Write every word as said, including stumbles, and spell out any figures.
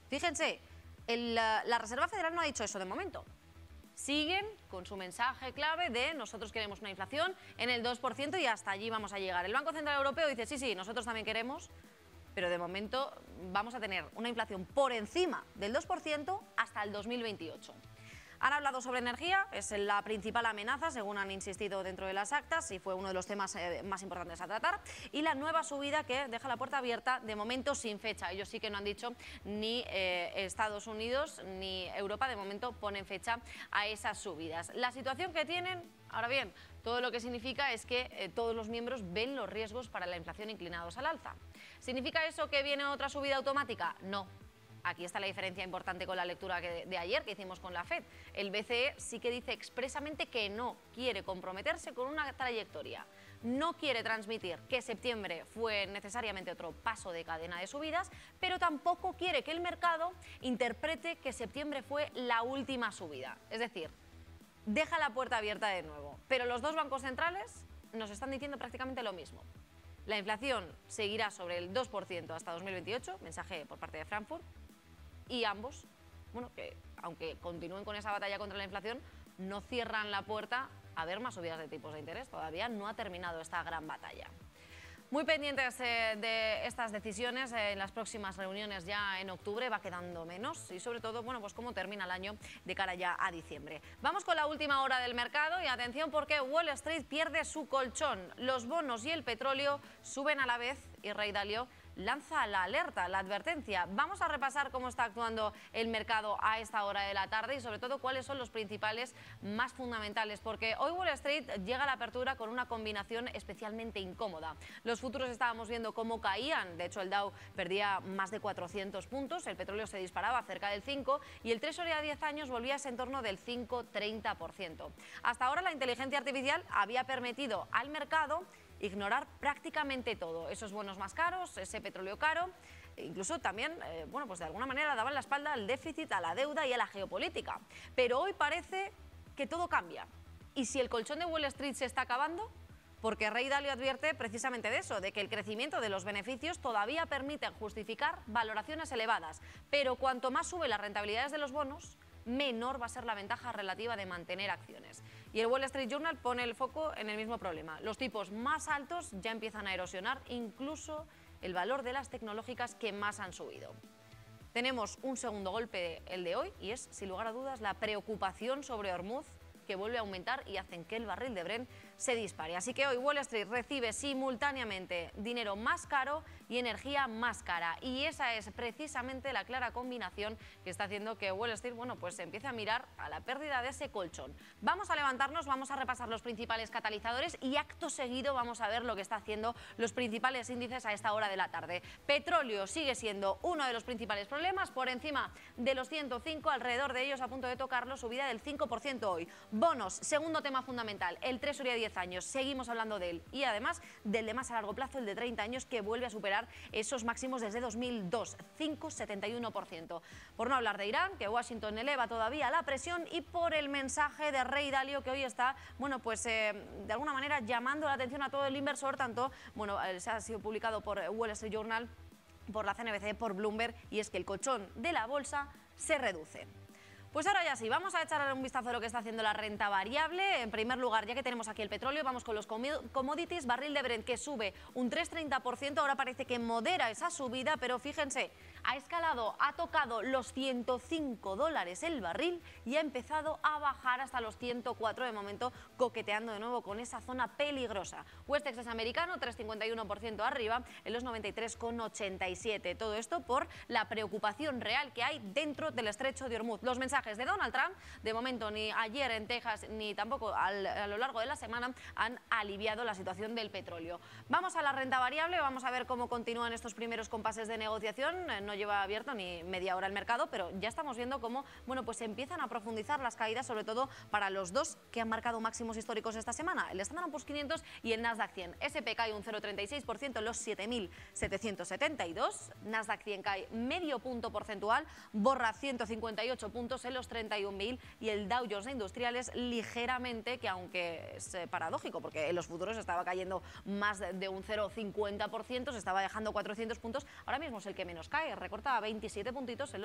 Fíjense, el, la, la Reserva Federal no ha dicho eso de momento. Siguen con su mensaje clave de nosotros queremos una inflación en el dos por ciento y hasta allí vamos a llegar. El Banco Central Europeo dice sí, sí, nosotros también queremos, pero de momento vamos a tener una inflación por encima del dos por ciento hasta el dos mil veintiocho. Han hablado sobre energía, es la principal amenaza, según han insistido dentro de las actas, y fue uno de los temas eh, más importantes a tratar. Y la nueva subida que deja la puerta abierta, de momento sin fecha. Ellos sí que no han dicho ni eh, Estados Unidos ni Europa, de momento ponen fecha a esas subidas. La situación que tienen, ahora bien, todo lo que significa es que eh, todos los miembros ven los riesgos para la inflación inclinados al alza. ¿Significa eso que viene otra subida automática? No. Aquí está la diferencia importante con la lectura que de, de ayer que hicimos con la Fed. El B C E sí que dice expresamente que no quiere comprometerse con una trayectoria. No quiere transmitir que septiembre fue necesariamente otro paso de cadena de subidas, pero tampoco quiere que el mercado interprete que septiembre fue la última subida. Es decir, deja la puerta abierta de nuevo. Pero los dos bancos centrales nos están diciendo prácticamente lo mismo. La inflación seguirá sobre el dos por ciento hasta dos mil veintiocho, mensaje por parte de Frankfurt. Y ambos, bueno, que aunque continúen con esa batalla contra la inflación, no cierran la puerta a ver más subidas de tipos de interés. Todavía no ha terminado esta gran batalla. Muy pendientes eh, de estas decisiones, eh, en las próximas reuniones ya en octubre va quedando menos y sobre todo, bueno, pues cómo termina el año de cara ya a diciembre. Vamos con la última hora del mercado y atención porque Wall Street pierde su colchón. Los bonos y el petróleo suben a la vez y Ray Dalio lanza la alerta, la advertencia. Vamos a repasar cómo está actuando el mercado a esta hora de la tarde y sobre todo cuáles son los principales más fundamentales, porque hoy Wall Street llega a la apertura con una combinación especialmente incómoda. Los futuros estábamos viendo cómo caían, de hecho el Dow perdía más de cuatrocientos puntos, el petróleo se disparaba cerca del cinco y el Treasury a diez años volvía a ese entorno del cinco coma treinta por ciento. Hasta ahora la inteligencia artificial había permitido al mercado ignorar prácticamente todo, esos bonos más caros, ese petróleo caro, e incluso también, eh, bueno, pues de alguna manera daban la espalda al déficit, a la deuda y a la geopolítica. Pero hoy parece que todo cambia. ¿Y si el colchón de Wall Street se está acabando? Porque Ray Dalio advierte precisamente de eso, de que el crecimiento de los beneficios todavía permite justificar valoraciones elevadas, pero cuanto más sube las rentabilidades de los bonos, menor va a ser la ventaja relativa de mantener acciones. Y el Wall Street Journal pone el foco en el mismo problema. Los tipos más altos ya empiezan a erosionar incluso el valor de las tecnológicas que más han subido. Tenemos un segundo golpe, el de hoy, y es, sin lugar a dudas, la preocupación sobre Hormuz, que vuelve a aumentar y hacen que el barril de Brent se dispare. Así que hoy Wall Street recibe simultáneamente dinero más caro y energía más cara. Y esa es precisamente la clara combinación que está haciendo que Wall Street, bueno, pues se empiece a mirar a la pérdida de ese colchón. Vamos a levantarnos, vamos a repasar los principales catalizadores y acto seguido vamos a ver lo que está haciendo los principales índices a esta hora de la tarde. Petróleo sigue siendo uno de los principales problemas, por encima de los ciento cinco, alrededor de ellos a punto de tocarlo, subida del cinco por ciento hoy. Bonos, segundo tema fundamental, el Treasury a diez años, seguimos hablando de él y además del de más a largo plazo, el de treinta años, que vuelve a superar esos máximos desde dos mil dos, cinco coma setenta y uno por ciento. Por no hablar de Irán, que Washington eleva todavía la presión, y por el mensaje de Ray Dalio, que hoy está, bueno, pues eh, de alguna manera llamando la atención a todo el inversor, tanto, bueno, se ha sido publicado por Wall Street Journal, por la C N B C, por Bloomberg, y es que el colchón de la bolsa se reduce. Pues ahora ya sí, vamos a echar un vistazo a lo que está haciendo la renta variable. En primer lugar, ya que tenemos aquí el petróleo, vamos con los commodities. Barril de Brent que sube un tres coma treinta por ciento, ahora parece que modera esa subida, pero fíjense, ha escalado, ha tocado los ciento cinco dólares el barril y ha empezado a bajar hasta los ciento cuatro, de momento coqueteando de nuevo con esa zona peligrosa. West Texas americano, tres coma cincuenta y uno por ciento arriba, en los noventa y tres coma ochenta y siete. Todo esto por la preocupación real que hay dentro del estrecho de Hormuz. Los mensajes de Donald Trump, de momento ni ayer en Texas ni tampoco al, a lo largo de la semana, han aliviado la situación del petróleo. Vamos a la renta variable, vamos a ver cómo continúan estos primeros compases de negociación. No lleva abierto ni media hora el mercado, pero ya estamos viendo cómo, bueno, pues empiezan a profundizar las caídas, sobre todo para los dos que han marcado máximos históricos esta semana, el Standard and Poor's quinientos y el Nasdaq cien. S and P cae un cero coma treinta y seis por ciento en los siete mil setecientos setenta y dos, Nasdaq cien cae medio punto porcentual, borra ciento cincuenta y ocho puntos en los treinta y un mil, y el Dow Jones de Industriales ligeramente, que aunque es eh, paradójico, porque en los futuros estaba cayendo más de, de un cero coma cincuenta por ciento, se estaba dejando cuatrocientos puntos, ahora mismo es el que menos cae, recorta a veintisiete puntitos en los